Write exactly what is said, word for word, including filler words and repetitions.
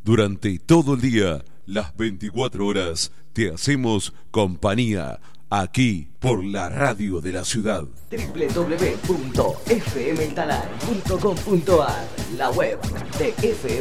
Durante todo el día, las veinticuatro horas, te hacemos compañía aquí por la radio de la ciudad. doble u doble u doble u punto f m el talar punto com punto a r, la web de F M